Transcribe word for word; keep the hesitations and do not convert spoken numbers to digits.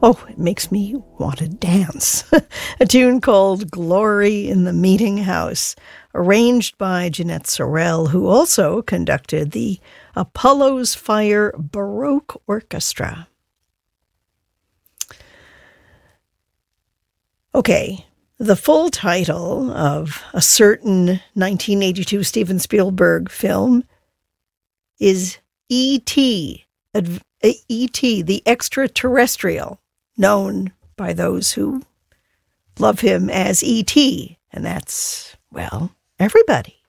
Oh, it makes me want to dance. A tune called Glory in the Meeting House, arranged by Jeanette Sorel, who also conducted the Apollo's Fire Baroque Orchestra. Okay, the full title of a certain nineteen eighty-two Steven Spielberg film is E T, E T, the Extraterrestrial, known by those who love him as E T, and that's, well, everybody.